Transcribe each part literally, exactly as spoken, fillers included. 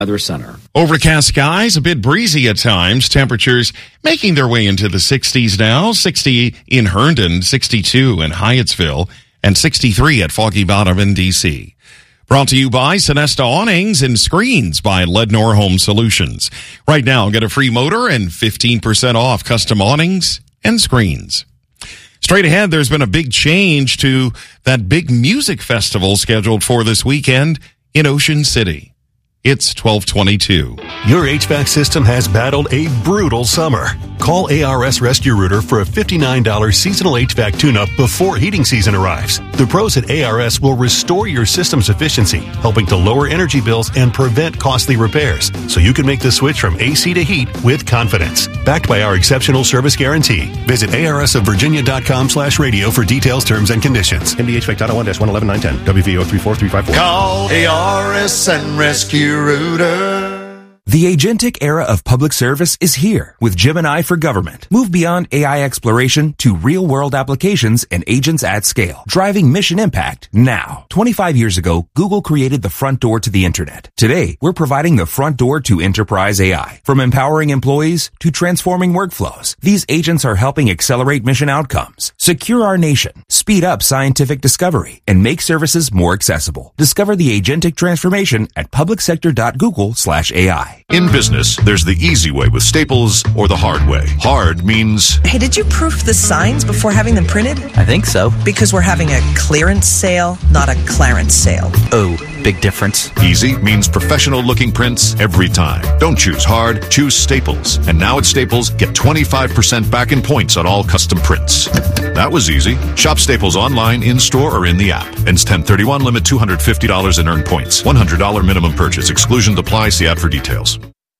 Weather Center. Overcast skies, a bit breezy at times. Temperatures making their way into the sixties now. sixty in Herndon, sixty-two in Hyattsville, and sixty-three at Foggy Bottom in D C. Brought to you by Sonesta Awnings and Screens by Lednor Home Solutions. Right now, get a free motor and fifteen percent off custom awnings and screens. Straight ahead, there's been a big change to that big music festival scheduled for this weekend in Ocean City. It's twelve twenty-two. Your H V A C system has battled a brutal summer. Call A R S Rescue Rooter for a fifty-nine dollars seasonal H V A C tune-up before heating season arrives. The pros at A R S will restore your system's efficiency, helping to lower energy bills and prevent costly repairs, so you can make the switch from A C to heat with confidence. Backed by our exceptional service guarantee. Visit A R S of Virginia dot com slash radio for details, terms, and conditions. M D H V A C Title one dash one eleven nine ten. W V O three four three five four. Call A R S and Rescue Rooter. The agentic era of public service is here with Gemini for Government. Move beyond A I exploration to real-world applications and agents at scale, driving mission impact now. twenty-five years ago, Google created the front door to the internet. Today, we're providing the front door to enterprise A I. From empowering employees to transforming workflows, these agents are helping accelerate mission outcomes, secure our nation, speed up scientific discovery, and make services more accessible. Discover the agentic transformation at publicsector.google slash AI. In business, there's the easy way with Staples or the hard way. Hard means... Hey, did you proof the signs before having them printed? I think so. Because we're having a clearance sale, not a Clarence sale. Oh, big difference. Easy means professional-looking prints every time. Don't choose hard, choose Staples. And now at Staples, get twenty-five percent back in points on all custom prints. That was easy. Shop Staples online, in-store, or in the app. Ends ten thirty-one, limit two hundred fifty dollars in earned points. one hundred dollars minimum purchase. Exclusions apply. See ad for details.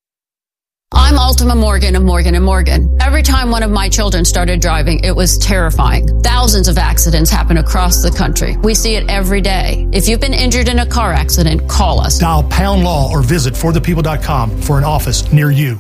I'm Ultima Morgan of Morgan and Morgan. Every time one of my children started driving, it was terrifying. Thousands of accidents happen across the country. We see it every day. If you've been injured in a car accident, call us. Dial pound law or visit for the people dot com for an office near you.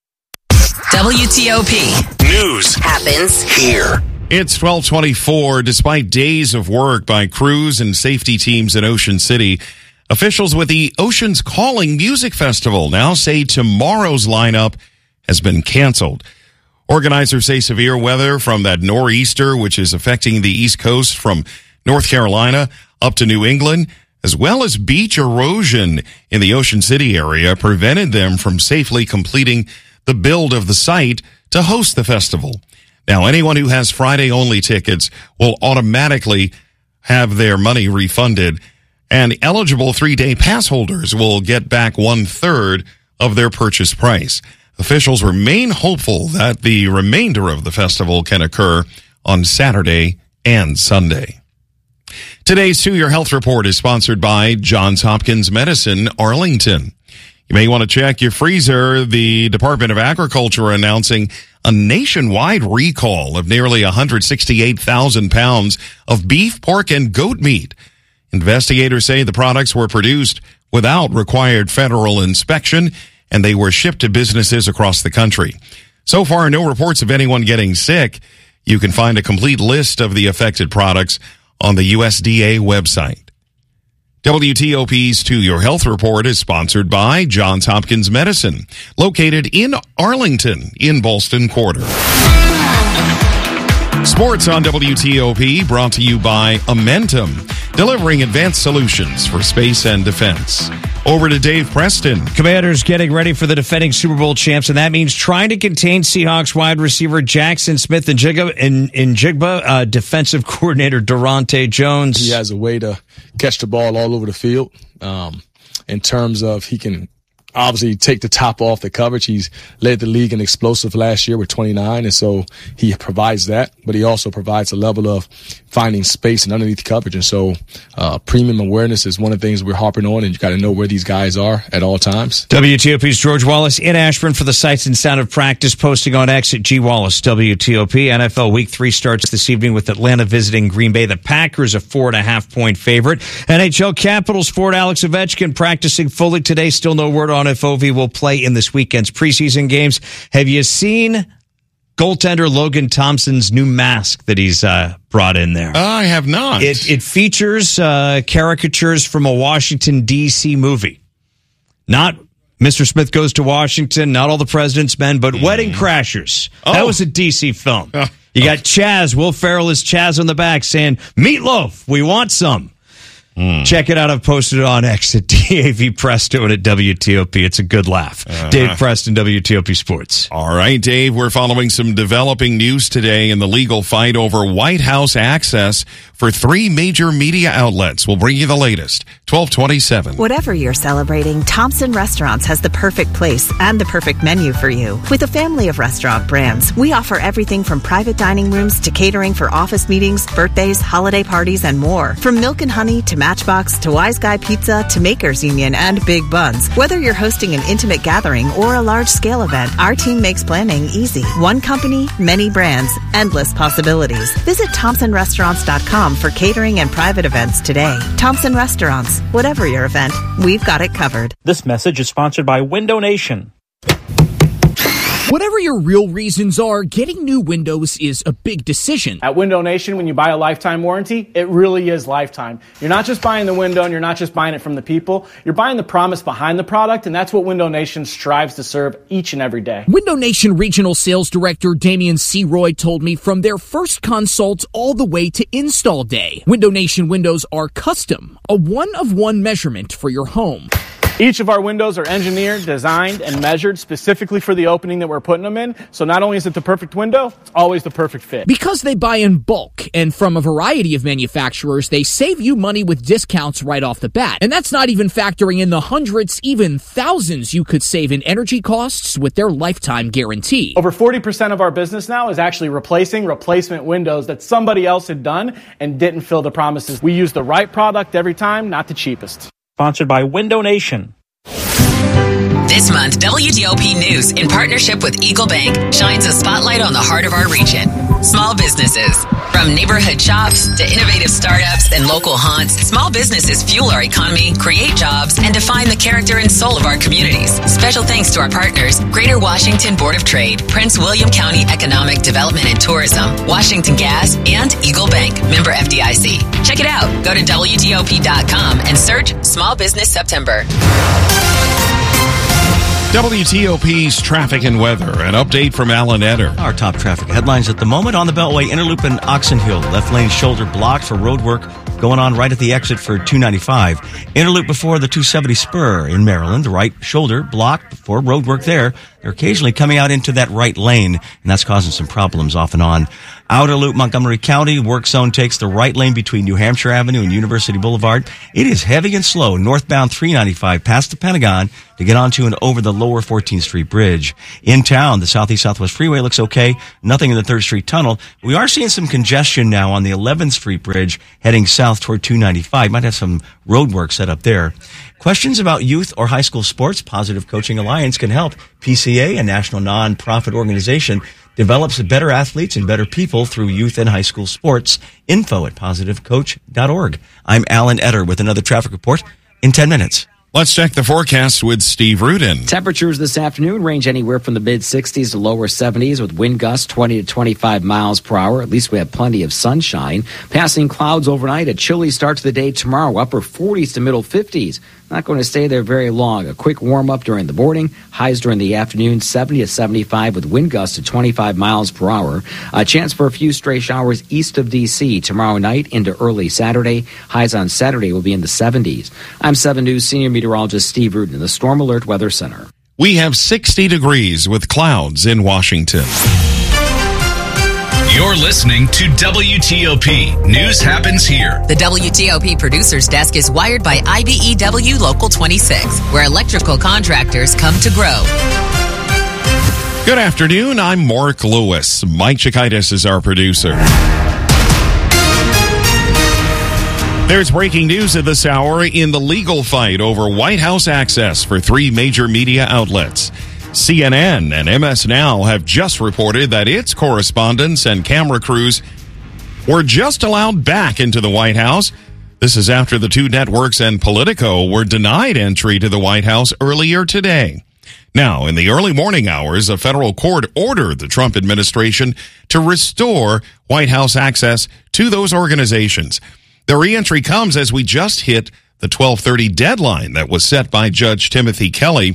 W T O P. News happens here. It's twelve twenty-four. Despite days of work by crews and safety teams in Ocean City, officials with the Oceans Calling Music Festival now say tomorrow's lineup has been canceled. Organizers say severe weather from that nor'easter, which is affecting the East Coast from North Carolina up to New England, as well as beach erosion in the Ocean City area, prevented them from safely completing the build of the site to host the festival. Now, anyone who has Friday-only tickets will automatically have their money refunded, and eligible three-day pass holders will get back one-third of their purchase price. Officials remain hopeful that the remainder of the festival can occur on Saturday and Sunday. Today's To Your Health Report is sponsored by Johns Hopkins Medicine, Arlington. You may want to check your freezer. The Department of Agriculture announcing a nationwide recall of nearly one hundred sixty-eight thousand pounds of beef, pork, and goat meat. Investigators say the products were produced without required federal inspection, and they were shipped to businesses across the country. So far, no reports of anyone getting sick. You can find a complete list of the affected products on the U S D A website. W T O P's To Your Health Report is sponsored by Johns Hopkins Medicine, located in Arlington in Ballston Quarter. Sports on W T O P brought to you by Amentum, delivering advanced solutions for space and defense. Over to Dave Preston. Commanders getting ready for the defending Super Bowl champs, and that means trying to contain Seahawks wide receiver Jackson Smith and Jigba, and, and Jigba uh, defensive coordinator Durante Jones. He has a way to catch the ball all over the field. Um, in terms of he can obviously take the top off the coverage. He's led the league in explosive last year with twenty-nine, and so he provides that, but he also provides a level of finding space and underneath coverage. And so uh, premium awareness is one of the things we're harping on, and you got to know where these guys are at all times. W T O P's George Wallace in Ashburn for the Sights and Sound of Practice, posting on X at G Wallace W T O P. N F L Week three starts this evening with Atlanta visiting Green Bay. The Packers a four and a half point favorite. N H L Capitals forward Alex Ovechkin practicing fully today. Still no word on if Ovi will play in this weekend's preseason games. Have you seen goaltender Logan Thompson's new mask that he's uh, brought in there? I have not. It, it features uh, caricatures from a Washington, D C movie. Not Mister Smith Goes to Washington, Not All the President's Men, but mm. Wedding Crashers. Oh. That was a D C film. Uh, you got Chaz, Will Ferrell is Chaz on the back saying, Meatloaf, we want some. Mm. Check it out. I've posted it on X at D A V Presto and at W T O P. It's a good laugh. Uh-huh. Dave Preston, W T O P Sports. All right, Dave, we're following some developing news today in the legal fight over White House access for three major media outlets. We'll bring you the latest. twelve twenty-seven. Whatever you're celebrating, Thompson Restaurants has the perfect place and the perfect menu for you. With a family of restaurant brands, we offer everything from private dining rooms to catering for office meetings, birthdays, holiday parties, and more. From Milk and Honey to Matchbox to Wise Guy Pizza to Makers Union and Big Buns. Whether you're hosting an intimate gathering or a large-scale event, our team makes planning easy. One company, many brands, endless possibilities. Visit Thompson Restaurants dot com for catering and private events today. Thompson Restaurants. Whatever your event, we've got it covered. This message is sponsored by Window Nation. Whatever your real reasons are, getting new windows is a big decision. At Window Nation, when you buy a lifetime warranty, it really is lifetime. You're not just buying the window and you're not just buying it from the people. You're buying the promise behind the product, and that's what Window Nation strives to serve each and every day. Window Nation Regional Sales Director Damian C. Roy told me from their first consult all the way to install day, Window Nation windows are custom, a one-of-one measurement for your home. Each of our windows are engineered, designed, and measured specifically for the opening that we're putting them in. So not only is it the perfect window, it's always the perfect fit. Because they buy in bulk and from a variety of manufacturers, they save you money with discounts right off the bat. And that's not even factoring in the hundreds, even thousands you could save in energy costs with their lifetime guarantee. Over forty percent of our business now is actually replacing replacement windows that somebody else had done and didn't fill the promises. We use the right product every time, not the cheapest. Sponsored by Window Nation. This month, W T O P News, in partnership with Eagle Bank, shines a spotlight on the heart of our region. Small businesses. From neighborhood shops to innovative startups and local haunts, small businesses fuel our economy, create jobs, and define the character and soul of our communities. Special thanks to our partners, Greater Washington Board of Trade, Prince William County Economic Development and Tourism, Washington Gas, and Eagle Bank, member F D I C. Check it out. Go to W T O P dot com and search Small Business September. W T O P's traffic and weather. An update from Alan Etter. Our top traffic headlines at the moment on the Beltway Interloop in Oxon Hill. Left lane shoulder blocked for road work going on right at the exit for two ninety-five. Interloop before the two seventy spur in Maryland. The right shoulder blocked for road work there. They're occasionally coming out into that right lane, and that's causing some problems off and on. Outer Loop, Montgomery County, work zone takes the right lane between New Hampshire Avenue and University Boulevard. It is heavy and slow northbound three ninety-five past the Pentagon to get onto and over the lower fourteenth Street Bridge. In town, the Southeast Southwest Freeway looks okay. Nothing in the third Street Tunnel. We are seeing some congestion now on the eleventh Street Bridge heading south toward two ninety-five. Might have some road work set up there. Questions about youth or high school sports? Positive Coaching Alliance can help. P C A, a national nonprofit organization, develops better athletes and better people through youth and high school sports. Info at positive coach dot org. I'm Alan Etter with another traffic report in ten minutes. Let's check the forecast with Steve Rudin. Temperatures this afternoon range anywhere from the mid-sixties to lower seventies with wind gusts twenty to twenty-five miles per hour. At least we have plenty of sunshine. Passing clouds overnight. A chilly start to the day tomorrow. Upper forties to middle fifties. Not going to stay there very long. A quick warm-up during the morning. Highs during the afternoon, seventy to seventy-five with wind gusts to twenty-five miles per hour. A chance for a few stray showers east of D C tomorrow night into early Saturday. Highs on Saturday will be in the seventies. I'm seven News Senior Meteorologist Steve Rudin in the Storm Alert Weather Center. We have sixty degrees with clouds in Washington. You're listening to W T O P. News happens here. The W T O P Producer's Desk is wired by I B E W Local twenty-six, where electrical contractors come to grow. Good afternoon. I'm Mark Lewis. Mike Chikaitis is our producer. There's breaking news at this hour in the legal fight over White House access for three major media outlets. C N N and M S Now have just reported that its correspondents and camera crews were just allowed back into the White House. This is after the two networks and Politico were denied entry to the White House earlier today. Now, in the early morning hours, a federal court ordered the Trump administration to restore White House access to those organizations. The reentry comes as we just hit the twelve thirty deadline that was set by Judge Timothy Kelly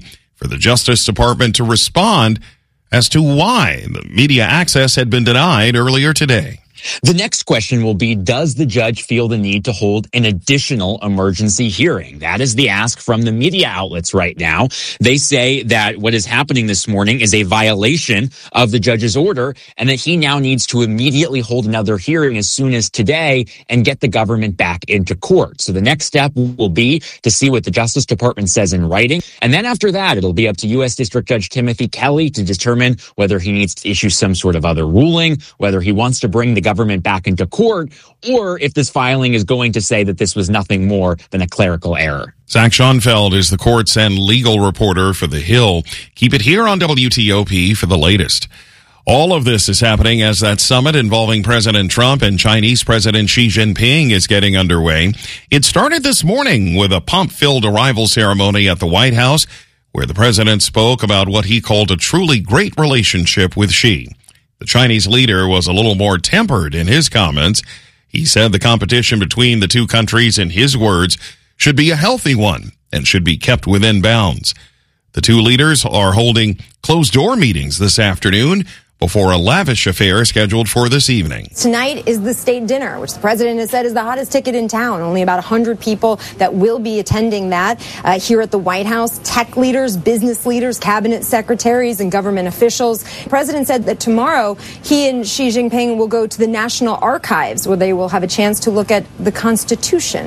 for the Justice Department to respond as to why the media access had been denied earlier today. The next question will be, does the judge feel the need to hold an additional emergency hearing? That is the ask from the media outlets right now. They say that what is happening this morning is a violation of the judge's order and that he now needs to immediately hold another hearing as soon as today and get the government back into court. So the next step will be to see what the Justice Department says in writing. And then after that, it'll be up to U S District Judge Timothy Kelly to determine whether he needs to issue some sort of other ruling, whether he wants to bring the government government back into court, or if this filing is going to say that this was nothing more than a clerical error. Zach Schoenfeld is the courts and legal reporter for The Hill. Keep it here on W T O P for the latest. All of this is happening as that summit involving President Trump and Chinese President Xi Jinping is getting underway. It started this morning with a pomp-filled arrival ceremony at the White House, where the president spoke about what he called a truly great relationship with Xi. The Chinese leader was a little more tempered in his comments. He said the competition between the two countries, in his words, should be a healthy one and should be kept within bounds. The two leaders are holding closed-door meetings this afternoon before a lavish affair scheduled for this evening. Tonight is the state dinner, which the president has said is the hottest ticket in town. Only about one hundred people that will be attending that uh, here at the White House. Tech leaders, business leaders, cabinet secretaries, and government officials. The president said that tomorrow he and Xi Jinping will go to the National Archives, where they will have a chance to look at the Constitution.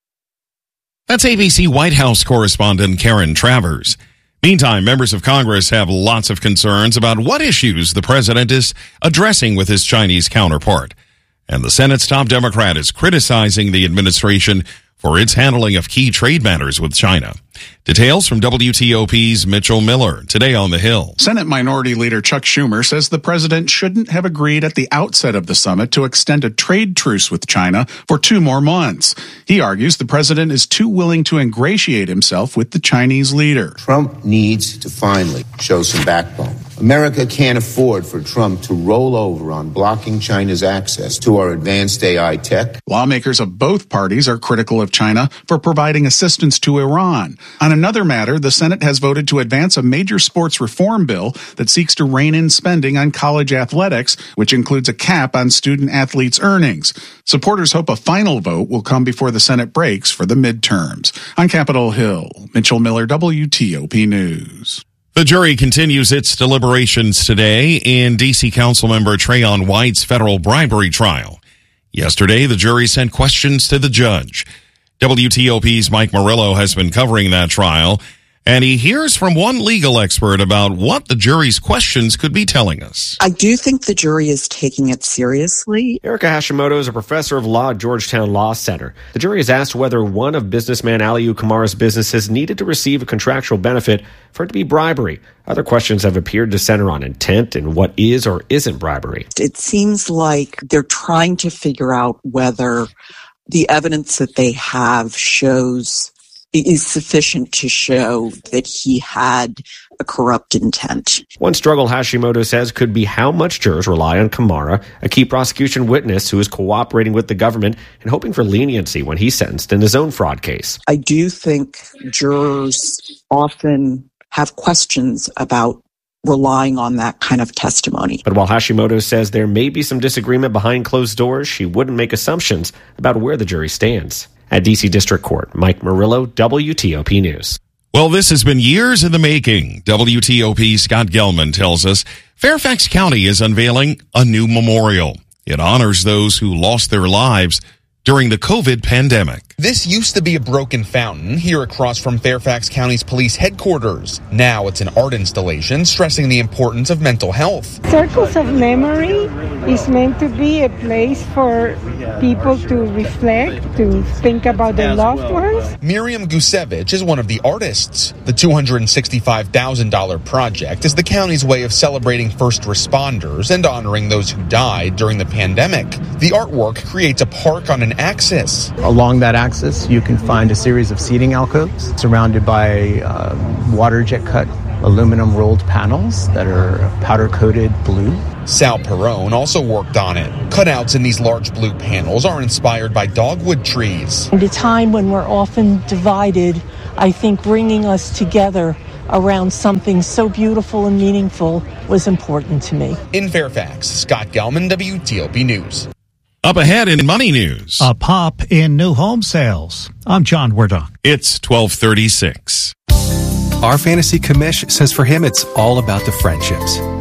That's A B C White House correspondent Karen Travers. Meantime, members of Congress have lots of concerns about what issues the president is addressing with his Chinese counterpart. And the Senate's top Democrat is criticizing the administration for its handling of key trade matters with China. Details from W T O P's Mitchell Miller, today on The Hill. Senate Minority Leader Chuck Schumer says the president shouldn't have agreed at the outset of the summit to extend a trade truce with China for two more months. He argues the president is too willing to ingratiate himself with the Chinese leader. Trump needs to finally show some backbone. America can't afford for Trump to roll over on blocking China's access to our advanced A I tech. Lawmakers of both parties are critical of China for providing assistance to Iran. On another matter, the Senate has voted to advance a major sports reform bill that seeks to rein in spending on college athletics, which includes a cap on student athletes' earnings. Supporters hope a final vote will come before the Senate breaks for the midterms. On Capitol Hill, Mitchell Miller, W T O P News. The jury continues its deliberations today in D C Councilmember Trayon White's federal bribery trial. Yesterday, the jury sent questions to the judge. W T O P's Mike Murillo has been covering that trial, and he hears from one legal expert about what the jury's questions could be telling us. I do think the jury is taking it seriously. Erica Hashimoto is a professor of law at Georgetown Law Center. The jury has asked whether one of businessman Aliu Kamara's businesses needed to receive a contractual benefit for it to be bribery. Other questions have appeared to center on intent and what is or isn't bribery. It seems like they're trying to figure out whether the evidence that they have shows is sufficient to show that he had a corrupt intent. One struggle, Hashimoto says, could be how much jurors rely on Kamara, a key prosecution witness who is cooperating with the government and hoping for leniency when he's sentenced in his own fraud case. I do think jurors often have questions about relying on that kind of testimony. But while Hashimoto says there may be some disagreement behind closed doors, she wouldn't make assumptions about where the jury stands. At D C District Court, Mike Murillo, W T O P News. Well, this has been years in the making. W T O P's Scott Gelman tells us Fairfax County is unveiling a new memorial. It honors those who lost their lives during the COVID pandemic. This used to be a broken fountain here across from Fairfax County's police headquarters. Now it's an art installation stressing the importance of mental health. Circles of Memory is meant to be a place for people to reflect, to think about their loved ones. Miriam Gusevich is one of the artists. The two hundred sixty-five thousand dollars project is the county's way of celebrating first responders and honoring those who died during the pandemic. The artwork creates a park on an axis. Along that axis, you can find a series of seating alcoves surrounded by uh, water jet cut aluminum rolled panels that are powder coated blue. Sal Perrone also worked on it. Cutouts in these large blue panels are inspired by dogwood trees. At a time when we're often divided, I think bringing us together around something so beautiful and meaningful was important to me. In Fairfax, Scott Gelman, W T O P News. Up ahead in money news. A pop in new home sales. I'm John Wardock. It's twelve thirty-six. Our fantasy commish says for him it's all about the friendships.